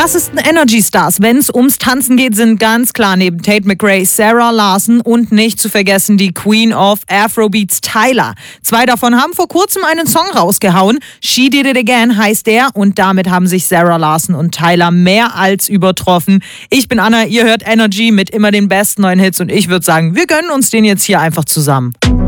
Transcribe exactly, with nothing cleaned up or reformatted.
krassesten Energy-Stars, wenn es ums Tanzen geht, sind ganz klar neben Tate McRae Sarah Larson und nicht zu vergessen die Queen of Afrobeats Tyla. Zwei davon haben vor kurzem einen Song rausgehauen. She Did It Again heißt der und damit haben sich Sarah Larson und Tyla mehr als übertroffen. Ich bin Anna, ihr hört Energy mit immer den besten neuen Hits und ich würde sagen, wir gönnen uns den jetzt hier einfach zusammen.